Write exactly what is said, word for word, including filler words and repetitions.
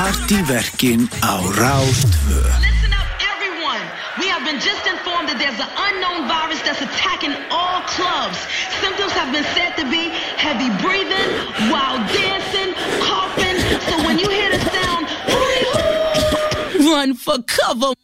Partyverkin á Rás tvö. Listen up, everyone. We have been just informed that there's an unknown virus that's attacking all clubs. Symptoms have been said to be heavy breathing, wild dancing, coughing. So when you hear the sound, run for cover.